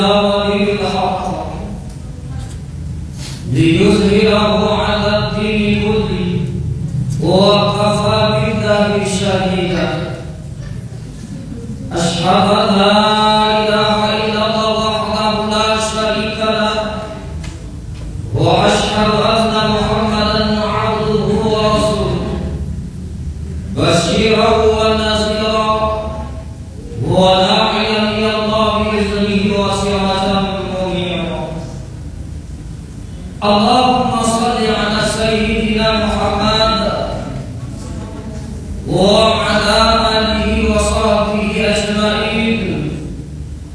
ولي الحق ليظهره على الدين كله وكفى بالله شهيدا. أشهد أن لا إله إلا الله وحده لا شريك له وأشهد أن محمدا عبده ورسوله بشيرا ونذيرا وداعيا إلى الله بإذنه وسراجا منيرا. اللهم صل على سيدنا محمد